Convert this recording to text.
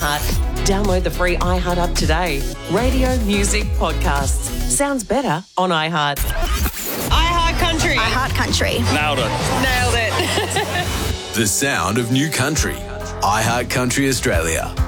iHeart. Download the free iHeart app today. Radio, music, podcasts. Sounds better on iHeart. iHeart Country. iHeart Country. Nailed it. Nailed it. The sound of new country. iHeart Country Australia.